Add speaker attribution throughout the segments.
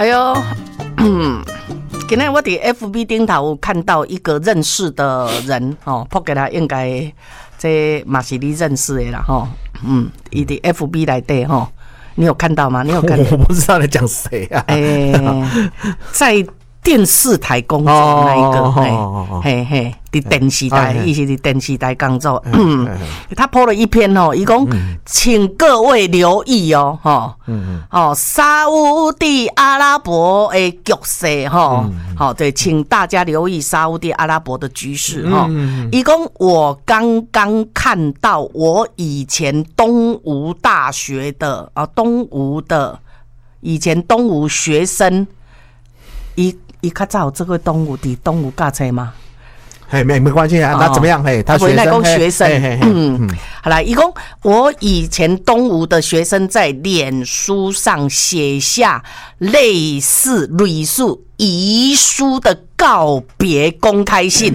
Speaker 1: 哎呦，今天我在 FB 顶头看到一个认识的人哦，抛给他应该这嘛是你认识的啦哈，伊的 FB 来的哈，你有看到吗？你有看到？
Speaker 2: 我不知道在讲谁啊？
Speaker 1: 在电视台工作那一个，嘿嘿，在电视台，伊是在电视台工作。他 po 了一篇哦，伊讲，请各位留意哦，沙烏地阿拉伯的局勢哈，对，请大家留意沙烏地阿拉伯的局勢哈。伊講我剛剛看到我以前東吳大學的以前東吳學生，伊较早这个东吴伫东吴教册吗？
Speaker 2: 没关系啊，那怎么样？他学生，好啦，伊讲我以前东吴的学生在脸书上写下类似遗书的告别公开信。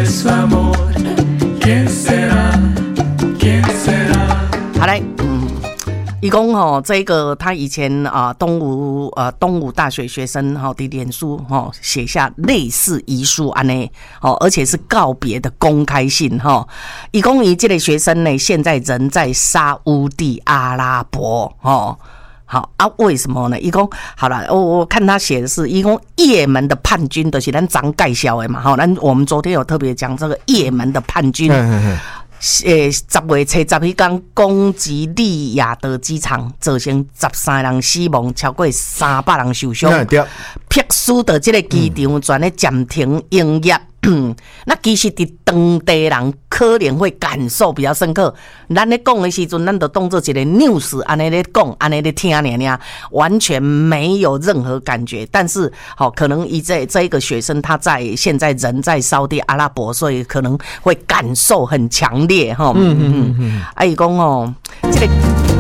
Speaker 2: 好来。伊讲吼，这个他以前东吴大学学生哈的脸书哈写下类似遗书安尼而且是告别的公开信哈。伊讲伊这个学生呢，现在人在沙烏地阿拉伯好啊，为什么呢？伊讲好了，我看他写的是，伊讲也门的叛军就是咱常介绍的嘛，我们昨天有特别讲这个也门的叛军。10月初10日天攻击利雅得机场，造成13人死亡，超过300人受伤。迫使的这个机场全咧暂停营业。那其实伫当地人可能会感受比较深刻。咱咧讲的时阵，咱就当做一个 news 安尼咧讲，安尼咧听尔，完全没有任何感觉。但是，可能这一个学生他现在人在沙烏地阿拉伯，所以可能会感受很强烈哈。伊讲这个。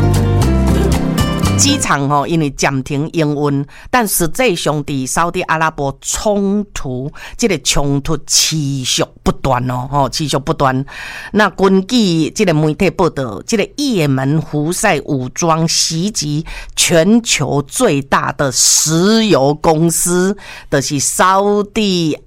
Speaker 2: 机场因为暂停营运，但实际上在沙烏地阿拉伯冲突持续不断持续不断。那根据这个媒体报道，这个也门胡塞武装袭击全球最大的石油公司，就是沙烏地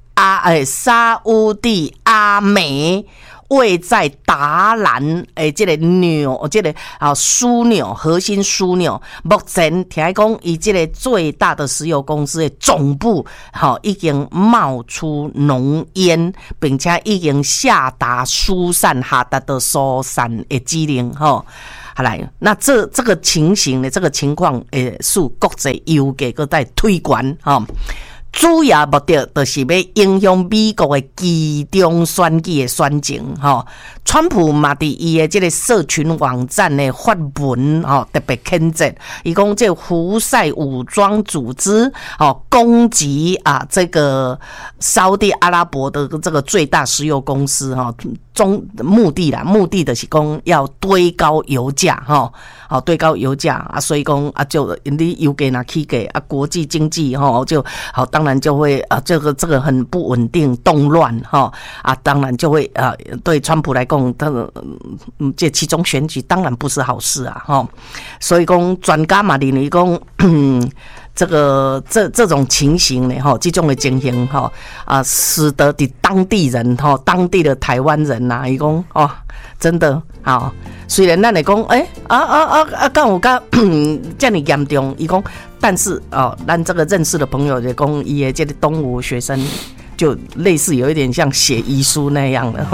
Speaker 2: 阿美。位在达兰这个枢纽核心枢纽，目前听讲伊这个最大的石油公司的总部已经冒出浓烟，并且已经下达疏散哈达的疏散的指令好来，那这个情形呢，这个情况是国际油价搁在推悬主要目的就是要影响美国的期中选举的选情川普嘛伫伊的这个社群网站的发文特别谴责，伊讲这胡塞武装组织攻击这个沙烏地阿拉伯的这个最大石油公司目的就是讲要堆高油价堆高油价所以讲就你油价若起价国际经济就当然就会这个很不稳定动乱当然就会对川普来讲这其中选举当然不是好事所以讲专家嘛认为讲这种情形呢这种的情形使得的当地人当地的台湾人伊讲真的虽然咱来讲敢有这么严重，伊讲但是咱这个认识的朋友就讲伊的这个东吴学生就类似有一点像写遗书那样的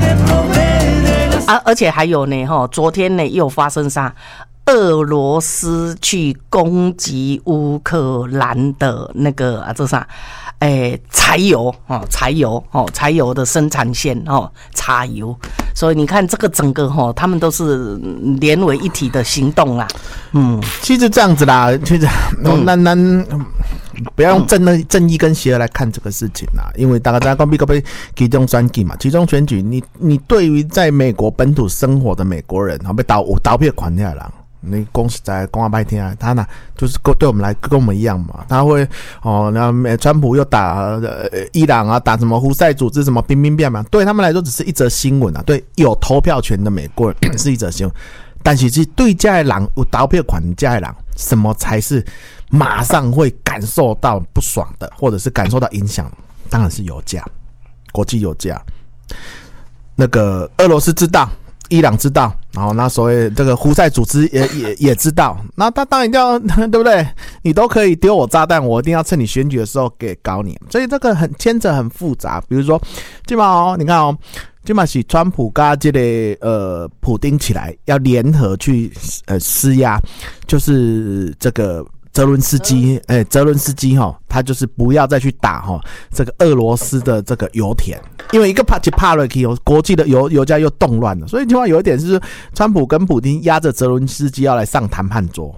Speaker 2: 而且还有呢昨天呢又发生啥俄罗斯去攻击乌克兰的那个这啥柴油的生产线柴油，所以你看这个整个他们都是连为一体的行动啦。其实这样子啦，其实咱不要用正义跟邪恶来看这个事情啦，因为大家讲美国被其中选举嘛，其中选举你对于在美国本土生活的美国人被投票款下人。你讲实在讲白听他呢就是对我们来跟我们一样嘛，他会那川普又打伊朗打什么胡塞组织什么兵变嘛，对他们来说只是一则新闻对有投票权的美国人是一则新闻，
Speaker 3: 但是对这些人有投票权这些人，什么才是马上会感受到不爽的，或者是感受到影响？当然是油价，国际油价。那个俄罗斯知道，伊朗知道，然后那所谓这个胡塞组织也知道，那他当然要对不对？你都可以丢我炸弹，我一定要趁你选举的时候给搞你。所以这个牵扯很复杂。比如说，基本上你看哦。基本上是川普跟这个普丁起来要联合去施压，就是这个泽伦斯基他就是不要再去打这个俄罗斯的这个油田，因为一个怕了国际的油价又动乱了，所以另外有一点是川普跟普丁压着泽伦斯基要来上谈判桌，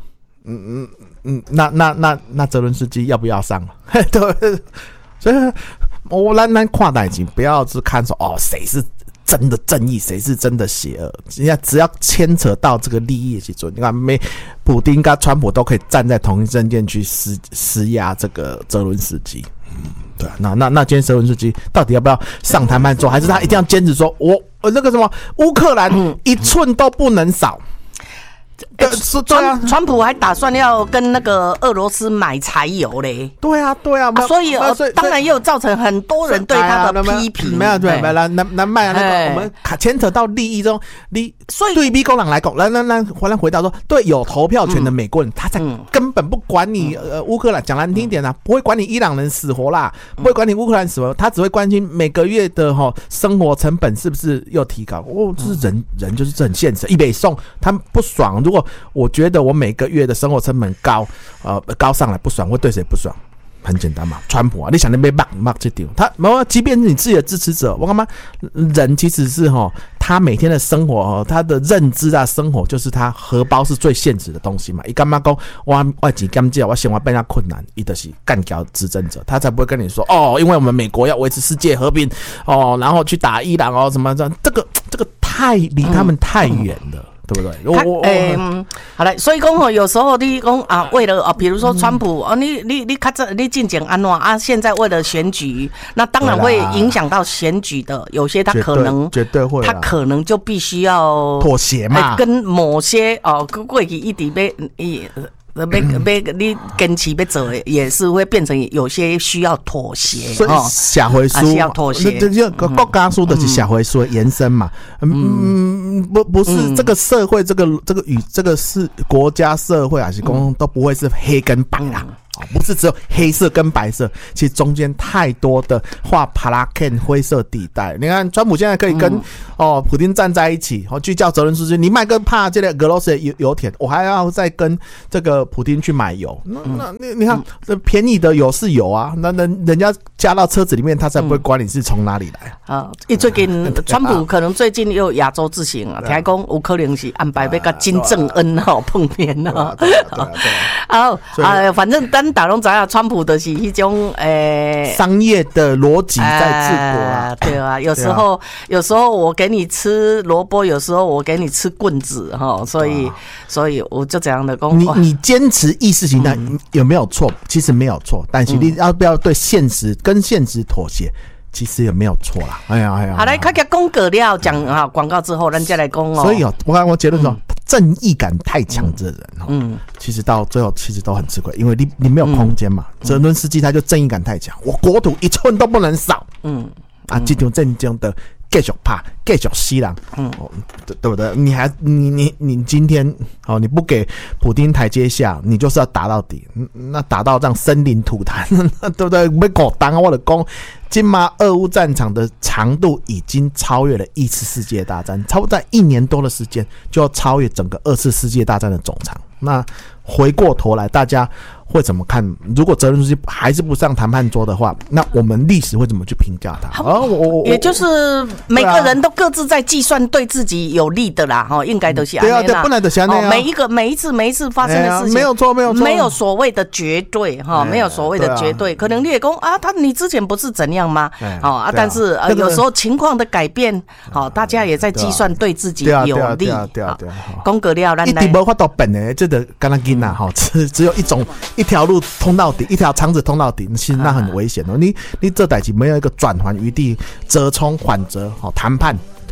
Speaker 3: 那泽伦斯基要不要上？对，所以咱看事情不要只看说谁是真的正义，谁是真的邪恶，只要牵扯到这个利益的时候，你看普丁跟川普都可以站在同一阵线去施压这个泽伦斯基。对啊，那今天泽伦斯基到底要不要上谈判桌，还是他一定要坚持说我那个什么乌克兰一寸都不能少？
Speaker 2: 川普还打算要跟那个俄罗斯买柴油嘞。
Speaker 3: 对啊，
Speaker 2: 所以当然也有造成很多人对他的批评。
Speaker 3: 没有对，难卖那个我们牵扯到利益中，所以对美国人来讲，来回答说，对有投票权的美国人，他才根本不管你乌克兰，讲难听一点啦，不会管你伊朗人死活啦，不会管你乌克兰死活，他只会关心每个月的生活成本是不是又提高。这是人就是很现实，一北送他不爽。如果我觉得我每个月的生活成本高上来不爽，会对谁不爽？很简单嘛，川普啊，你想那被骂这丢他，即便是你自己的支持者，我干嘛？人其实是他每天的生活他的认知啊，生活就是他荷包是最现实的东西嘛。伊干嘛讲我钱减少，我生活变得困难，伊就是干掉执政者，他才不会跟你说因为我们美国要维持世界和平然后去打伊朗什么这个太离他们太远了。对不对？
Speaker 2: 好了，所以讲有时候你讲为了比如说川普你进前安怎啊？现在为了选举，那当然会影响到选举的，有些他可能
Speaker 3: 绝对会，
Speaker 2: 他可能就必须要
Speaker 3: 妥协嘛，
Speaker 2: 跟某些过去一直被你跟其被走也是会变成有些需要妥协，
Speaker 3: 所以社会书
Speaker 2: 需要妥协，
Speaker 3: 国家书的是社会书的延伸嘛，不是这个社会，这个是国家社会还是公都不会是黑跟白啦。不是只有黑色跟白色，其实中间太多的画帕拉 Ken 灰色地带。你看，川普现在可以跟普丁站在一起，去叫泽伦斯基，你卖个怕这个俄罗斯的油田，我还要再跟这个普丁去买油。那你看，便宜的油是油啊，那人家加到车子里面，他才不会管你是从哪里来。
Speaker 2: 最近川普可能最近又有亚洲之行啊，听讲有可能是安排要跟金正恩碰面了。反正大家都知道川普的是一种
Speaker 3: 商业的逻辑在治国啊，
Speaker 2: 对啊，有时候我给你吃萝卜，有时候我给你吃棍子所以我就这样的讲，
Speaker 3: 你坚持意识形态有没有错？其实没有错，但是你要不要对现实妥协？其实也没有错啦。
Speaker 2: 好，来，快点讲过了，讲广告之后，咱再来讲
Speaker 3: 所以我结论说，正义感太强的人其实到最后其实都很吃亏，因为你没有空间嘛。泽伦斯基他就正义感太强，我国土一寸都不能少。这种战争的继续打，继续死人。对不对？你今天你不给普丁台阶下，你就是要打到底。那打到这样生灵涂炭，对不对？要搞当我的讲。今嘛，俄乌战场的长度已经超越了一次世界大战，差不多在1年多的时间就要超越整个2次世界大战的总长。那回过头来，大家会怎么看？如果泽伦斯基还是不上谈判桌的话，那我们历史会怎么去评价他？
Speaker 2: 也就是每个人都各自在计算对自己有利的啦，应该都是
Speaker 3: 对啊，对，不能的想那样。
Speaker 2: 每一次发生的事情，
Speaker 3: 没有错，
Speaker 2: 没有所谓的绝对没有所谓的绝对。可能你也讲你之前不是怎样吗？但是有时候情况的改变，大家也在计算对自己有利。讲过了，咱
Speaker 3: 一直无法度笨的，这个跟他囡仔只有一条路通到底，一条肠子通到底，其实那很危险哦。你这代志没有一个转圜余地，折冲缓折谈判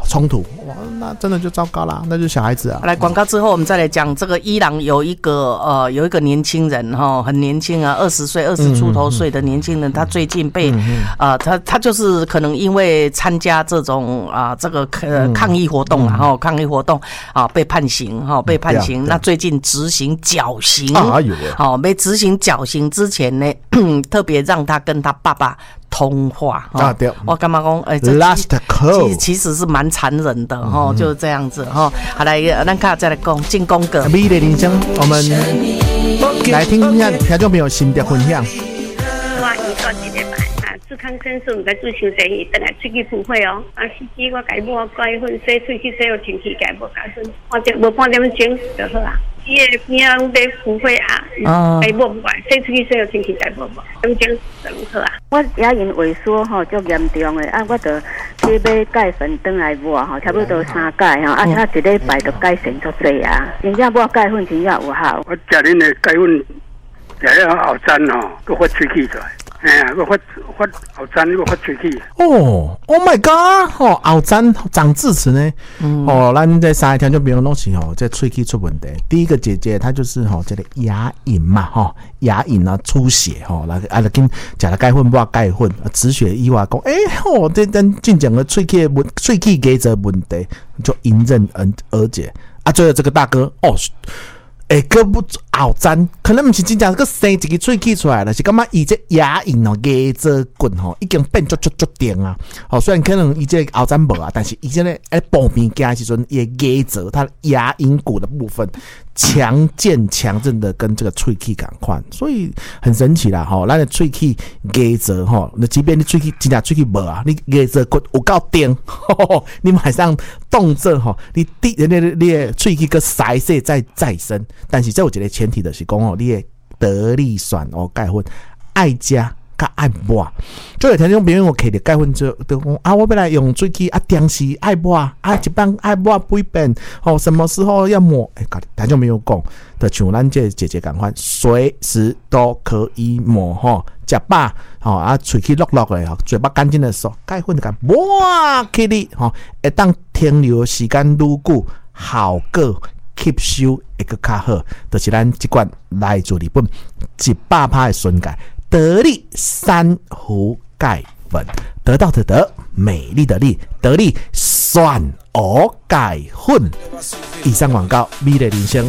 Speaker 3: 冲突，哇，那真的就糟糕啦，那就是小孩子啊。
Speaker 2: 来广告之后，我们再来讲这个伊朗有一个年轻人很年轻啊，20岁20出头岁的年轻人，他最近被他就是可能因为参加这种这个抗议活动啊，抗议活动被判刑那最近执行绞刑被执行绞刑之前呢，特别让他跟他爸爸通话
Speaker 3: 对，
Speaker 2: 我干嘛讲
Speaker 3: ？Last call，
Speaker 2: 其实是蛮残忍的就是这样子好来，咱看再来讲进攻个
Speaker 3: 美丽人生，我们来听听听众朋友心得分享。
Speaker 4: 我伊做一礼拜治康生素唔该做伤济伊，等来喙齿浮血司机我改抹改粉洗喙齿洗有清气改抹改粉，无半点钟就好啊。伊个边啊在浮血改抹唔改，洗喙齿洗有清气改抹点钟就好啊。
Speaker 5: 我牙龈萎缩足严重的我就去买钙粉转来抹差不多3钙他一礼拜就改善足济啊。真正抹钙粉真正有效。
Speaker 6: 我食恁的钙粉。食了后餐佮发喙齿出来，佮发后餐佮发喙齿。
Speaker 3: Oh my god！ 后餐长智齿呢？咱这3个听众朋友拢是这喙齿出问题。第一个姐姐她就是这个牙龈嘛，牙龈出血来就跟食了钙粉抹钙粉，止血以外讲，这咱进讲的喙齿结节问题就迎刃而解最后这个大哥个不后餐，可能不是真正个生一个喙齿出来了，是感觉伊这牙龈结节棍已经变足定啊。虽然可能伊这后餐无但是伊这个旁边加的时阵，伊结节，它牙龈骨的部分强韧的跟这个喙齿同款，所以很神奇啦。咱的喙齿结节那即便你喙齿真正喙齿无你结节骨有够定，你马上动作你的喙齿个塞塞再生。但是这有一个前提就是讲你的得力酸钙粉爱食甲爱抹。就有听众朋友我摕着钙粉之后就讲我要来用喙齿定时爱抹一般爱抹几遍什么时候要抹听众朋友讲就像咱这姐姐同款，随时都可以抹食饱喙齿落的嘴巴干净的时候，钙粉就甲抹起你会当停留的时间愈久，效果吸收会更较好，就是咱这款来自日本100%的纯钙得力珊瑚钙粉，得到的得，美丽的丽，得力酸蚵钙粉。以上广告，美丽人生。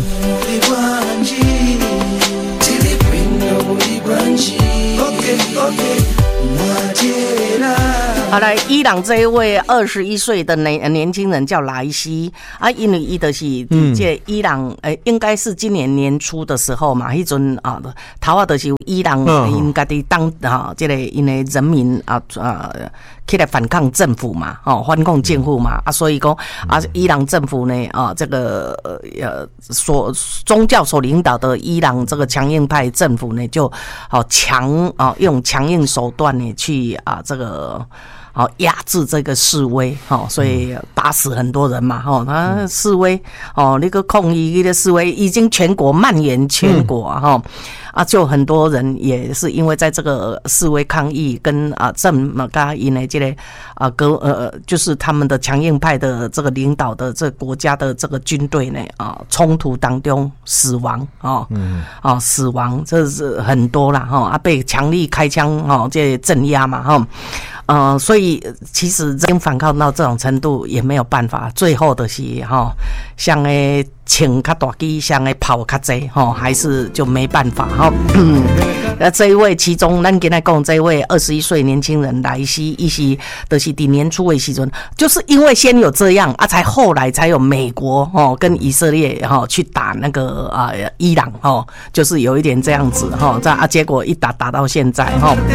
Speaker 2: 好来，伊朗这一位21岁的年轻人叫莱西因为伊就是这伊朗应该是今年年初的时候嘛，迄阵头就是伊朗因家己当这个因的人民起来反抗政府嘛，反抗政府嘛所以讲伊朗政府呢这个宗教所领导的伊朗这个强硬派政府呢就用强硬手段呢去这个压制这个示威所以打死很多人嘛他示威那个抗议的示威已经全国蔓延全国就很多人也是因为在这个示威抗议跟政府因为这个就是他们的强硬派的这个领导的这个国家的这个军队呢冲突当中死亡死亡这是很多啦被强力开枪这镇压嘛所以其实已经反抗到这种程度也没有办法，最后的是像请较大机，像跑较济还是就没办法这一位其中咱今天讲这一位21岁年轻人莱西，伊是就是在年初的时阵，就是因为先有这样才后来才有美国跟以色列去打那个伊朗就是有一点这样子结果一打到现在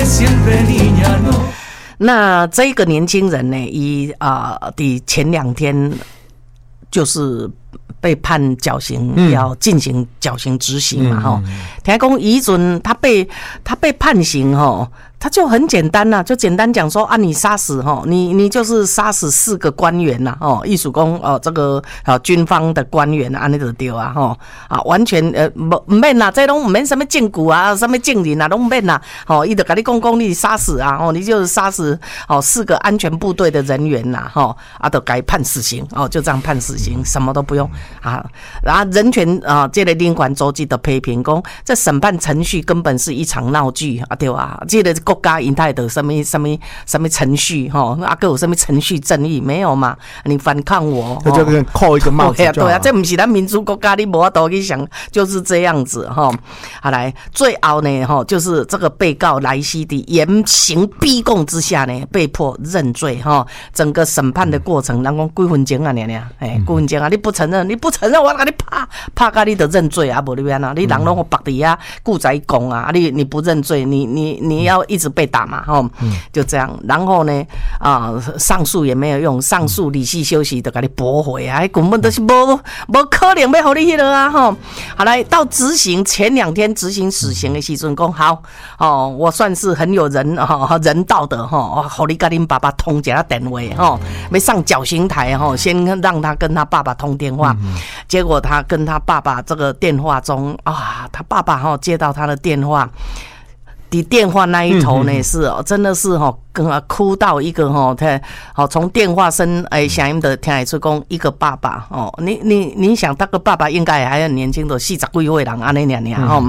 Speaker 2: 那这个年轻人呢，的前2天就是被判绞刑，要进行绞刑执行嘛听讲以前他被判刑他就很简单就简单讲说啊，你杀死你就是杀死4个官员艺术工这个军方的官员安尼就对完全唔免啦，这拢唔免什么证据啊，什么证人啊，拢唔免啦，伊就跟你讲你杀死你就是杀死4个安全部队的人员啦，就该判死刑就这样判死刑，什么都不用然后人权这个林管周记的批评讲，这审判程序根本是一场闹剧对吧？这个国家因态的什么程序还有什么程序正义没有嘛？你反抗我，
Speaker 3: 就跟扣一个帽子就好。
Speaker 2: 对这不是咱民主国家，你没法度去想，就是这样子好来，最后呢就是这个被告莱西的严刑逼供之下呢，被迫认罪整个审判的过程，人讲几分钟几分钟你不承认，我给你拍到你就认罪不然你你人拢绑底顾仔讲你不认罪，你要一直被打嘛就这样。然后呢上诉也没有用，上诉理系休息就给你驳回根本都是没可能要给你那个好来到执行前2天执行死刑的时阵讲好我算是很有人道的给你跟你爸爸通一下电话要上绞刑台先让他跟他爸爸通电话结果他跟他爸爸这个电话中他爸爸接到他的电话，的电话那一头呢是真的是哭到一个从电话声声音的听得出讲一个爸爸你想那个爸爸应该还很年轻的40几岁人安尼尔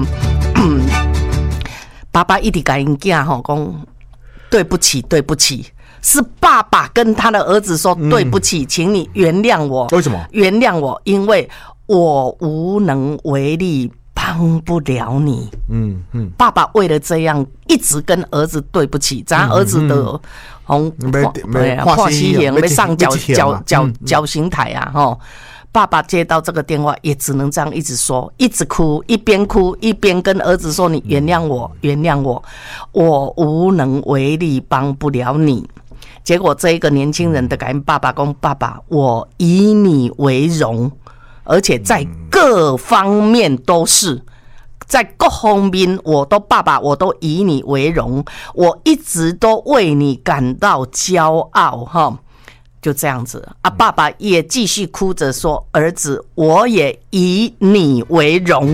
Speaker 2: 爸爸一直跟因囝讲对不起对不起，是爸爸跟他的儿子说对不起请你原谅我。
Speaker 3: 为什么
Speaker 2: 原谅我？因为我无能为力，帮不了你。爸爸为了这样一直跟儿子对不起，咱儿子的化西刑被上绞刑台爸爸接到这个电话也只能这样一直说，一直哭，一边哭一边跟儿子说你原谅我原谅我，我无能为力，帮不了你。结果这一个年轻人的跟爸爸说，爸爸我以你为荣，而且在各方面都是，在各方面爸爸我都以你为荣，我一直都为你感到骄傲就这样子爸爸也继续哭着说，儿子我也以你为荣。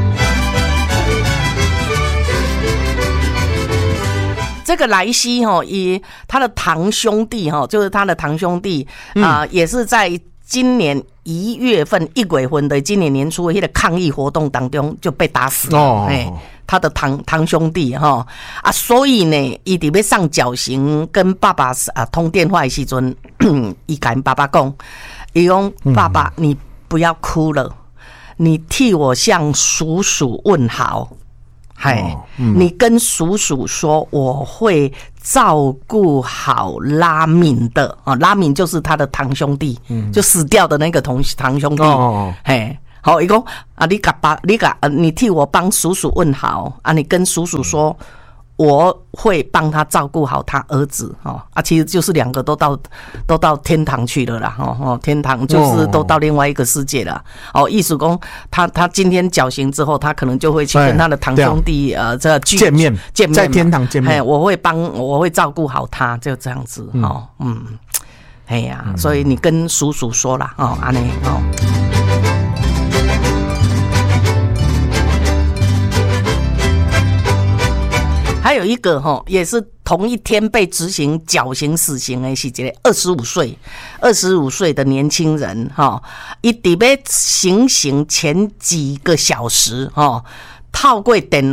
Speaker 2: 这个莱西他的堂兄弟就是他的堂兄弟也是在今年1月份的今年年初的那个抗议活动当中就被打死了他的堂兄弟所以呢他在要上绞刑跟爸爸通电话的时候他跟爸爸说，他说爸爸你不要哭了，你替我向叔叔问好你跟叔叔说我会照顾好拉敏的拉敏就是他的堂兄弟就死掉的那个堂兄弟好，他说你替我帮叔叔问好你跟叔叔说我会帮他照顾好他儿子其实就是2个都到天堂去了啦天堂就是都到另外一个世界了意思说他今天绞刑之后，他可能就会去跟他的堂兄弟这
Speaker 3: 见面在天堂见面
Speaker 2: 我会照顾好他，就这样子所以你跟叔叔说啦安尼还有一个也是同一天被执行绞刑死刑的是一个25岁的年轻人他在行刑前几个小时透过电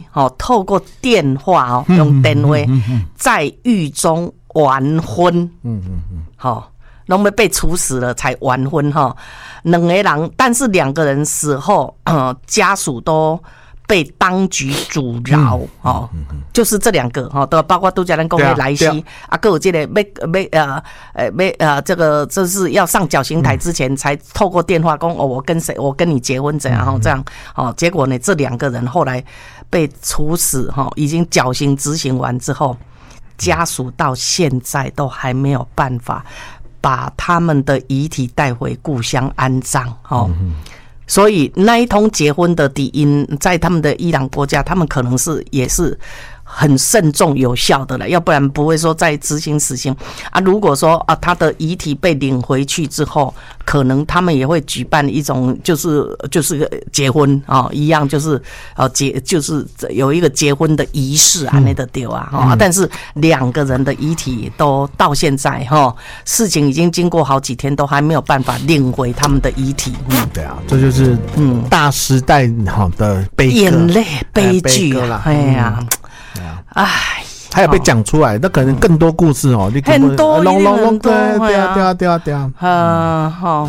Speaker 2: 话用电话在狱中完婚拢要被处死了才完婚2个人，但是2个人死后家属都被当局阻挠就是这2个都包括都讲咱讲的莱西还有这个这个就是要上绞刑台之前才透过电话说我跟谁我跟你结婚怎样这样结果呢这2个人后来被处死已经绞刑执行完之后，家属到现在都还没有办法把他们的遗体带回故乡安葬所以那一通结婚的底因在他们的伊朗国家，他们可能也是很慎重有效的了，要不然不会说再执行死刑啊。如果说啊他的遗体被领回去之后，可能他们也会举办一种就是结婚啊一样，就是就是有一个结婚的仪式啊那的丢啊但是2个人的遗体都到现在事情已经经过好几天，都还没有办法领回他们的遗体。
Speaker 3: 对啊，这就是大时代的悲歌，
Speaker 2: 眼泪悲剧
Speaker 3: 啦。
Speaker 2: 哎呀。哎，
Speaker 3: 还有被讲出来，那可能更多故事哦，你
Speaker 2: 很多，很多，
Speaker 3: 对啊，
Speaker 2: 好。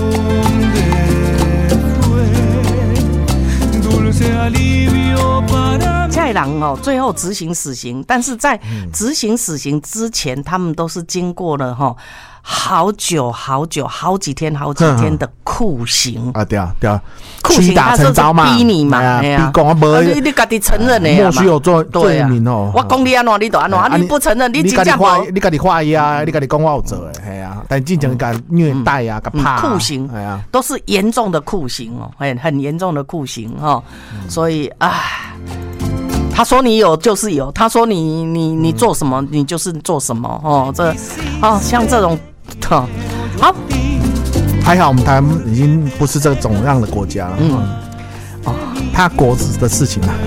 Speaker 2: 蔡郎最后执行死刑，但是在执行死刑之前，他们都是经过了好久好几天的酷刑
Speaker 3: 啊，对啊，
Speaker 2: 屈打成招嘛，逼你嘛，
Speaker 3: 逼讲
Speaker 2: 你自己承认的，
Speaker 3: 莫须有罪名哦。
Speaker 2: 我讲你安怎你就安怎，你不承认，你真正无，
Speaker 3: 你家己怀疑啊，你家己讲我有做的，系啊，但进前甲虐待啊，甲拍
Speaker 2: 酷刑，都是严重的酷刑很严重的酷刑所以他说你有就是有，他说你做什么你就是做什么像这种好，
Speaker 3: 还好我们台湾已经不是这种样的国家了。怕国的事情啊，